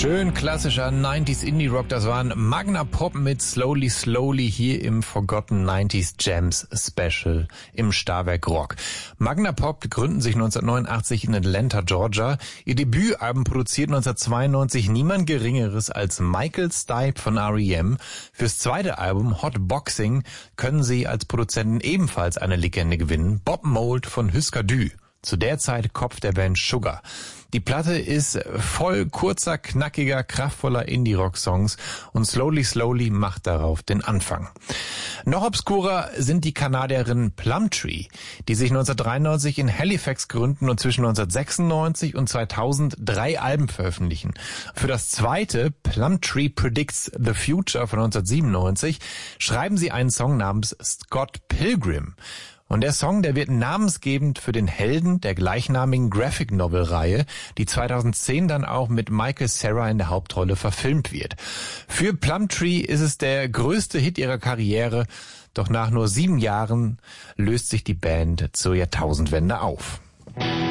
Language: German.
Schön klassischer 90s Indie-Rock, das waren Magna Pop mit Slowly Slowly hier im Forgotten 90s Jams Special im Starwerk Rock. Magna Pop gründen sich 1989 in Atlanta, Georgia. Ihr Debütalbum produziert 1992 niemand Geringeres als Michael Stipe von R.E.M. Fürs zweite Album Hot Boxing können sie als Produzenten ebenfalls eine Legende gewinnen, Bob Mould von Husker Du. Zu der Zeit Kopf der Band Sugar. Die Platte ist voll kurzer, knackiger, kraftvoller Indie-Rock-Songs und Slowly Slowly macht darauf den Anfang. Noch obskurer sind die Kanadierinnen Plumtree, die sich 1993 in Halifax gründen und zwischen 1996 und 2000 3 Alben veröffentlichen. Für das zweite, Plumtree Predicts the Future von 1997, schreiben sie einen Song namens Scott Pilgrim. Und der Song, der wird namensgebend für den Helden der gleichnamigen Graphic Novel Reihe, die 2010 dann auch mit Michael Cera in der Hauptrolle verfilmt wird. Für Plumtree ist es der größte Hit ihrer Karriere, doch nach nur 7 Jahren löst sich die Band zur Jahrtausendwende auf.